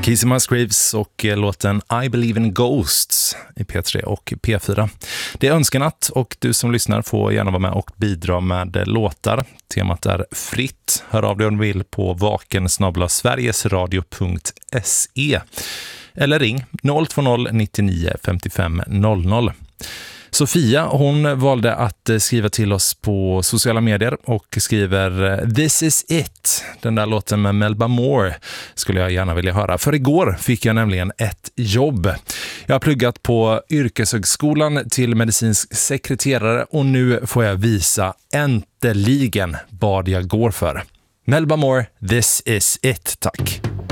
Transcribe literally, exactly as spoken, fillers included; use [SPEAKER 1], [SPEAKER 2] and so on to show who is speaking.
[SPEAKER 1] Casey Musgraves och låten I Believe in Ghosts i P tre och P fyra. Det är önskenatt och du som lyssnar får gärna vara med och bidra med låtar. Temat är fritt. Hör av dig om du vill på vaken snabel-a sverigesradio punkt se eller ring noll två noll nittionio femtiofem noll noll. Sofia, hon valde att skriva till oss på sociala medier och skriver This is it. Den där låten med Melba Moore skulle jag gärna vilja höra. För igår fick jag nämligen ett jobb. Jag har pluggat på yrkeshögskolan till medicinsk sekreterare och nu får jag visa äntligen vad jag går för. Melba Moore, This is it, tack.